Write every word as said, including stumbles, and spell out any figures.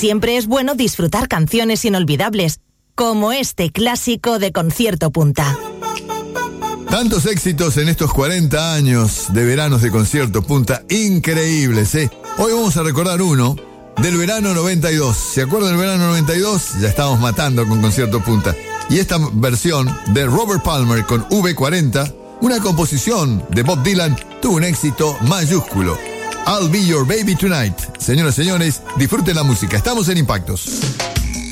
siempre es bueno disfrutar canciones inolvidables, como este clásico de Concierto Punta. Tantos éxitos en estos cuarenta años de veranos de Concierto Punta, increíbles, ¿eh? Hoy vamos a recordar uno del verano noventa y dos. ¿Se acuerdan del verano noventa y dos? Ya estábamos matando con Concierto Punta. Y esta versión de Robert Palmer con V cuarenta, una composición de Bob Dylan, tuvo un éxito mayúsculo. I'll Be Your Baby Tonight. Señoras y señores, disfruten la música. Estamos en Impactos.